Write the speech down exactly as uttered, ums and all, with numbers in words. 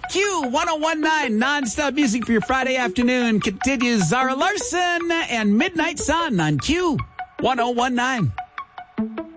Q one oh one nine, nonstop music for your Friday afternoon. Continues Zara Larson and Midnight Sun on Q one oh one nine.